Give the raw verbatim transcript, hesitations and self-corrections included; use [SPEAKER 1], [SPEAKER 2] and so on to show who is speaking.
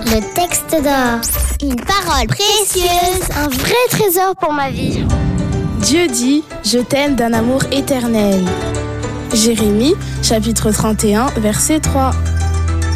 [SPEAKER 1] Le texte d'or. Une parole précieuse, un vrai trésor pour ma vie.
[SPEAKER 2] Dieu dit, je t'aime d'un amour éternel. Jérémie, chapitre trente et un, verset trois.